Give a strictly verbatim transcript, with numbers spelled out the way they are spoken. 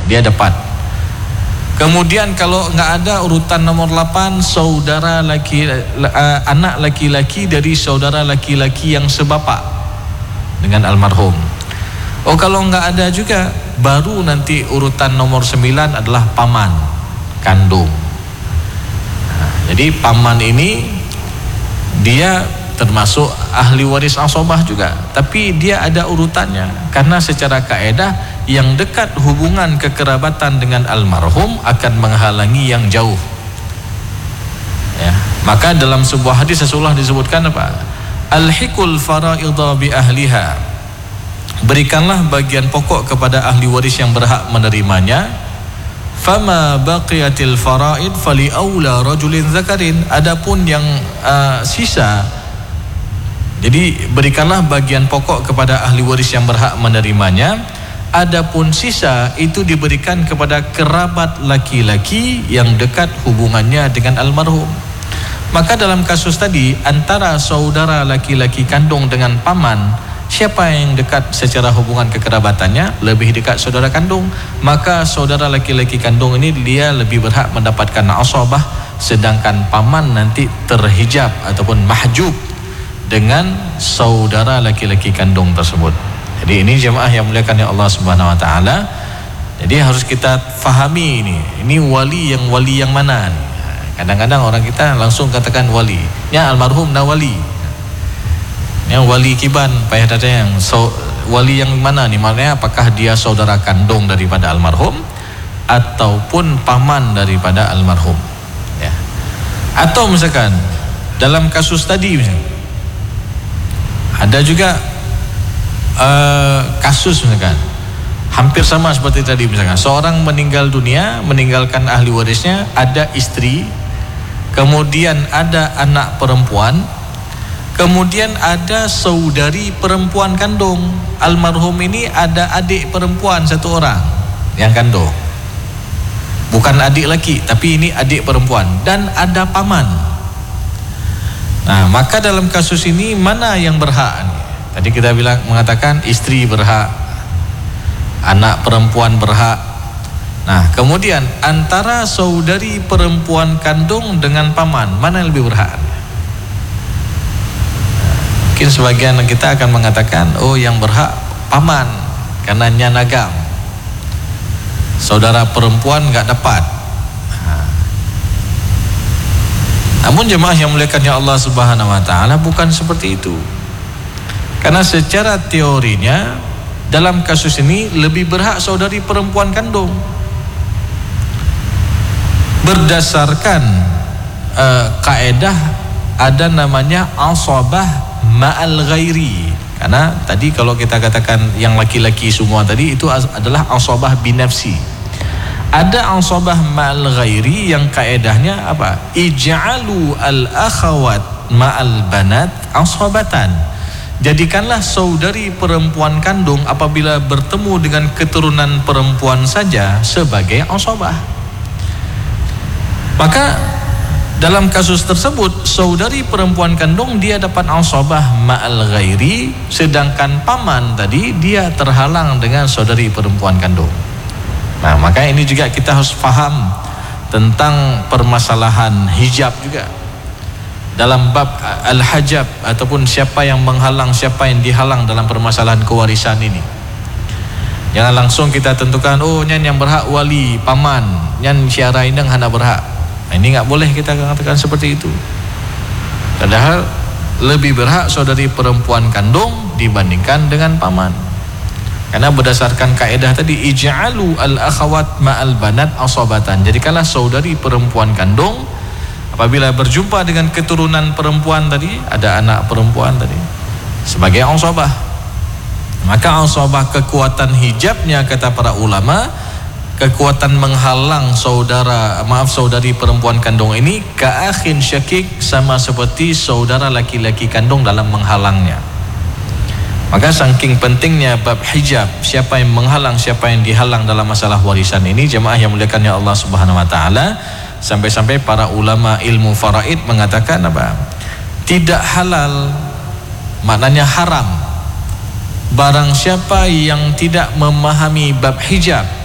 dia dapat. Kemudian kalau nggak ada urutan nomor delapan, saudara laki uh, anak laki-laki dari saudara laki-laki yang sebapak dengan almarhum. Oh, kalau nggak ada juga, baru nanti urutan nomor sembilan adalah paman kandung. Nah, jadi paman ini dia termasuk ahli waris asobah juga, tapi dia ada urutannya karena secara kaedah yang dekat hubungan kekerabatan dengan almarhum akan menghalangi yang jauh. Ya, maka dalam sebuah hadis Rasulullah disebutkan apa? Alhiqul faraidha bi ahliha. Berikanlah bagian pokok kepada ahli waris yang berhak menerimanya. Fama baqiyatil faraid fali aula rajulin zakarin. Adapun yang uh, sisa, jadi berikanlah bagian pokok kepada ahli waris yang berhak menerimanya. Adapun sisa itu diberikan kepada kerabat laki-laki yang dekat hubungannya dengan almarhum. Maka dalam kasus tadi, antara saudara laki-laki kandung dengan paman, siapa yang dekat secara hubungan kekerabatannya? Lebih dekat saudara kandung. Maka saudara laki-laki kandung ini dia lebih berhak mendapatkan asabah, sedangkan paman nanti terhijab ataupun mahjub dengan saudara laki-laki kandung tersebut. Jadi ini jemaah yang muliakan ya Allah Subhanahu wa taala. Jadi harus kita fahami ini. Ini wali yang wali yang mana nih? Kadang-kadang orang kita langsung katakan wali. Ya almarhum na wali. Yang wali kiban payah data yang so, wali yang mana nih? Maknanya apakah dia saudara kandung daripada almarhum ataupun paman daripada almarhum? Ya. Atau misalkan dalam kasus tadi misalkan, ada juga Uh, kasus misalkan hampir sama seperti tadi, misalkan seorang meninggal dunia meninggalkan ahli warisnya, ada istri, kemudian ada anak perempuan, kemudian ada saudari perempuan kandung. Almarhum ini ada adik perempuan satu orang yang kandung, bukan adik laki tapi ini adik perempuan, dan ada paman. Nah, maka dalam kasus ini mana yang berhak? Tadi kita bilang mengatakan istri berhak, anak perempuan berhak. Nah, kemudian antara saudari perempuan kandung dengan paman, mana yang lebih berhak? Mungkin sebagian kita akan mengatakan, oh yang berhak paman karena nyanagam, saudara perempuan nggak dapat. Nah, namun jemaah yang muliakan ya Allah Subhanahu wa taala, bukan seperti itu. Karena secara teorinya dalam kasus ini lebih berhak saudari perempuan kandung. Berdasarkan uh, kaedah ada namanya asabah ma'al ghairi. Karena tadi kalau kita katakan yang laki-laki semua tadi itu adalah asabah binafsi. Ada asabah ma'al ghairi yang kaedahnya apa? Ij'alu al-akhawat ma'al banat asabatan. Jadikanlah saudari perempuan kandung apabila bertemu dengan keturunan perempuan saja sebagai asabah. Maka dalam kasus tersebut saudari perempuan kandung dia dapat asabah ma'al ghairi, sedangkan paman tadi dia terhalang dengan saudari perempuan kandung. Nah, maka ini juga kita harus faham tentang permasalahan hijab juga. Dalam bab al-hajab ataupun siapa yang menghalang, siapa yang dihalang dalam permasalahan kewarisan ini. Jangan langsung kita tentukan, oh nyan yang berhak wali, paman, nyan syara indang hana berhak. Nah, ini nggak boleh kita katakan seperti itu. Padahal lebih berhak saudari perempuan kandung dibandingkan dengan paman. Karena berdasarkan kaedah tadi, ij'alu al-akhawat ma'al banat asabatan. Jadikanlah saudari perempuan kandung apabila berjumpa dengan keturunan perempuan tadi, ada anak perempuan tadi, sebagai asabah. Maka asabah kekuatan hijabnya kata para ulama, kekuatan menghalang saudara, maaf saudari perempuan kandung ini ka'akhin syakik, sama seperti saudara laki-laki kandung dalam menghalangnya. Maka saking pentingnya bab hijab, siapa yang menghalang, siapa yang dihalang dalam masalah warisan ini, jemaah yang muliakan ya Allah Subhanahu wa taala, sampai-sampai para ulama ilmu faraid mengatakan apa? Tidak halal, maknanya haram, barang siapa yang tidak memahami bab hijab